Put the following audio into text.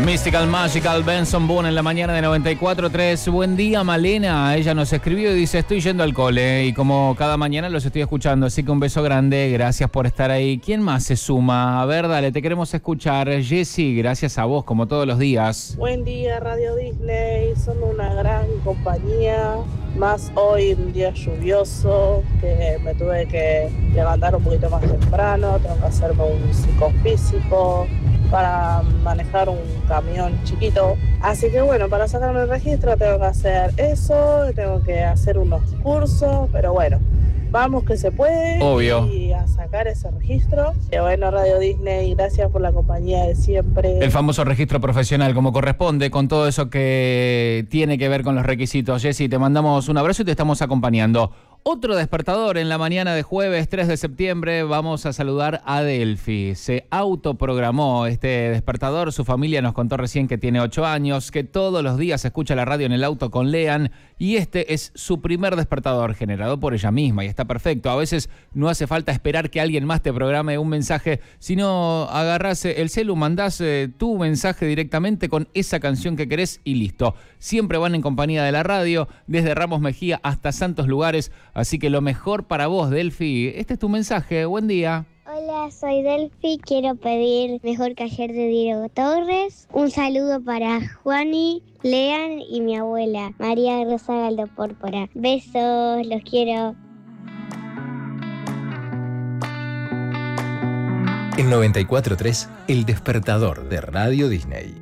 Mystical Magical, Benson Boone en la mañana de 94.3. Buen día, Malena. Ella nos escribió y dice: estoy yendo al cole y como cada mañana los estoy escuchando, así que un beso grande, gracias por estar ahí. ¿Quién más se suma? A ver, dale, te queremos escuchar. Jessy, gracias a vos, como todos los días. Buen día, Radio Disney. Son una gran compañía. Más hoy, un día lluvioso, que me tuve que levantar un poquito más temprano. Tengo que hacerme un psicofísico para manejar un camión chiquito. Así que bueno, para sacarme el registro tengo que hacer eso, tengo que hacer unos cursos, pero bueno, vamos que se puede. Obvio. Y a sacar ese registro. Y bueno, Radio Disney, gracias por la compañía de siempre. El famoso registro profesional, como corresponde, con todo eso que tiene que ver con los requisitos. Jessy, te mandamos un abrazo y te estamos acompañando. Otro despertador en la mañana de jueves 3 de septiembre. Vamos a saludar a Delphi. Se autoprogramó este despertador. Su familia nos contó recién que tiene 8 años, que todos los días escucha la radio en el auto con Lean, y este es su primer despertador generado por ella misma y está perfecto. A veces no hace falta esperar que alguien más te programe un mensaje, sino agarrás el celu, mandás tu mensaje directamente con esa canción que querés y listo. Siempre van en compañía de la radio, desde Ramos Mejía hasta Santos Lugares. Así que lo mejor para vos, Delphi. Este es tu mensaje. Buen día. Hola, soy Delphi. Quiero pedir Mejor que ayer de Diego Torres. Un saludo para Juani, Lean y mi abuela, María Rosa Galdo Pórpora. Besos, los quiero. En 94.3, El Despertador de Radio Disney.